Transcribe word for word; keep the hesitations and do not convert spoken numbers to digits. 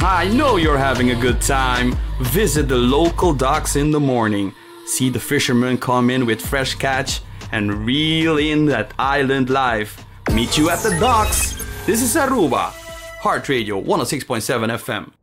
I know you're having a good time. Visit the local docks in the morning. See the fishermen come in with fresh catch and reel in that island life. Meet you at the docks. This is Aruba. Heart Radio one oh six point seven F M.